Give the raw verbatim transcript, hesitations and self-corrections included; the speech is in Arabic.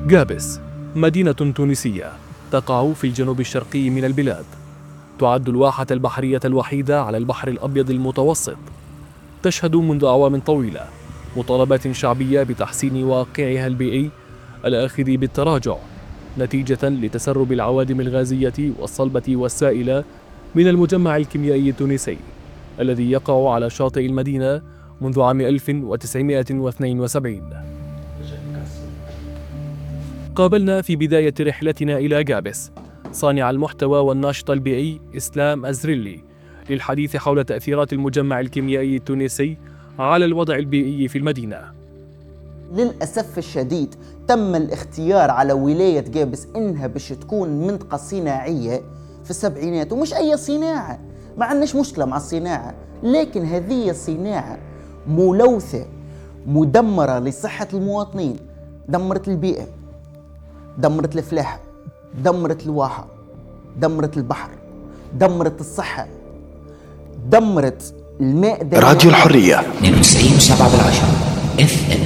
جابس مدينة تونسية تقع في الجنوب الشرقي من البلاد. تعد الواحة البحرية الوحيدة على البحر الأبيض المتوسط. تشهد منذ أعوام طويلة مطالبات شعبية بتحسين واقعها البيئي الآخذ بالتراجع نتيجة لتسرب العوادم الغازية والصلبة والسائلة من المجمع الكيميائي التونسي الذي يقع على شاطئ المدينة منذ عام ألف وتسعمائة واثنين وسبعين. قابلنا في بداية رحلتنا إلى جابس صانع المحتوى والناشط البيئي إسلام أزريلي للحديث حول تأثيرات المجمع الكيميائي التونسي على الوضع البيئي في المدينة. للأسف الشديد تم الاختيار على ولاية جابس إنها باش تكون منطقة صناعية في السبعينات، ومش أي صناعة، ما عندناش مشكلة مع الصناعة، لكن هذه الصناعة ملوثة مدمرة لصحة المواطنين، دمرت البيئة، دمرت الفلاحة، دمرت الواحة، دمرت البحر، دمرت الصحة، دمرت الماء. راديو الحرية اثنين وتسعين وسبعة بالعشرة اف ام.